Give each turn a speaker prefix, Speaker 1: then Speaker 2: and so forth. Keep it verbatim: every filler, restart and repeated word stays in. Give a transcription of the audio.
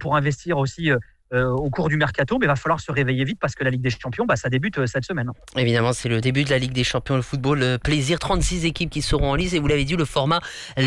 Speaker 1: pour investir aussi euh, euh, au cours du mercato, mais il va falloir se réveiller vite parce que la Ligue des Champions, bah, ça débute euh, cette semaine.
Speaker 2: Évidemment, c'est le début de la Ligue des Champions, le football, plaisir, trente-six équipes qui seront en lice et vous l'avez dit, le format